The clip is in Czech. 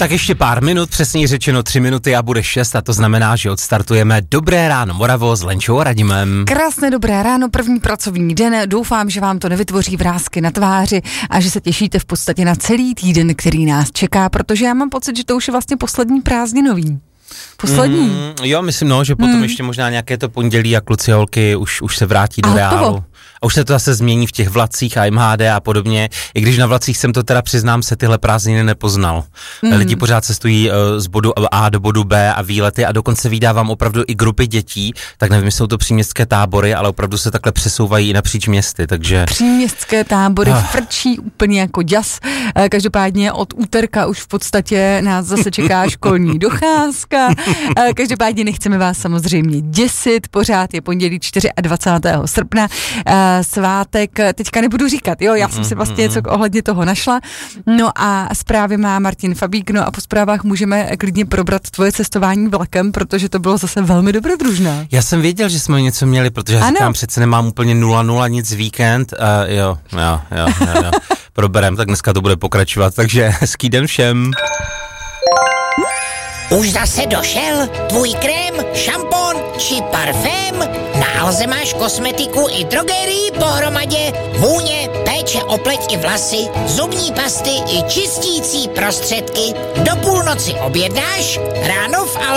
Tak ještě pár minut, přesněji řečeno 3 minuty a bude 6 a to znamená, že odstartujeme Dobré ráno Moravo s Lenčou a Radimem. Krásné dobré ráno, první pracovní den. Doufám, že vám to nevytvoří vrásky na tváři a že se těšíte v podstatě na celý týden, který nás čeká, protože já mám pocit, že to už je vlastně poslední prázdninový. Poslední. Jo, myslím, že potom ještě možná nějaké to pondělí a kluci a holky už se vrátí do reálu. A už se to zase změní v těch vlacích a MHD a podobně. I když na vlacích jsem to teda, přiznám se, tyhle prázdniny nepoznal. Lidi pořád cestují z bodu A do bodu B a výlety a dokonce vydávám opravdu i grupy dětí, tak nevím, jsou to příměstské tábory, ale opravdu se takhle přesouvají i napříč městy, takže... Příměstské tábory frčí úplně jako ďas. Každopádně od úterka už v podstatě nás zase čeká školní docházka. Každopádně nechceme vás samozřejmě děsit, pořád je pondělí 24. srpna. Svátek, teďka nebudu říkat, jo, já jsem si vlastně něco ohledně toho našla. No a zprávy má Martin Fabík, no a po zprávách můžeme klidně probrat tvoje cestování vlakem, protože to bylo zase velmi dobrodružné. Já jsem věděl, že jsme něco měli, protože já říkám, přece nemám úplně 0-0 nic víkend. Jo. Proberem, tak dneska to bude pokračovat, takže hezký den všem. Už zase došel tvůj krém, šampon či parfém? Na Alze máš kosmetiku i drogerii pohromadě, vůně, péče o pleť i vlasy, zubní pasty i čistící prostředky. Do půlnoci objednáš, ráno v